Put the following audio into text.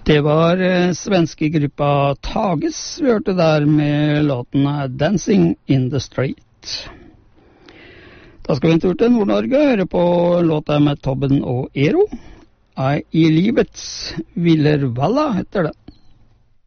Det var svenske gruppa Tages vi hørte der med låten Dancing in the Street. Da skal vi en tur til Nord-Norge og høre på låta med Tobben og Ero. I livets Villervalla heter det.